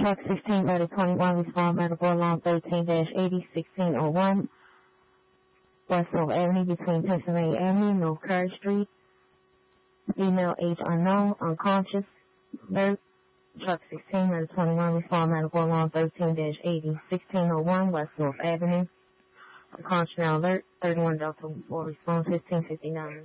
Truck 16 letter 21, respond medical along 13-80-1601, West North Avenue between Pennsylvania Avenue, North Kerr Street. Female, age unknown, unconscious. Alert. Truck 16 letter 21, respond medical along 13-80-1601, West North Avenue. Unconscious now alert. 31 Delta 4, response 1559.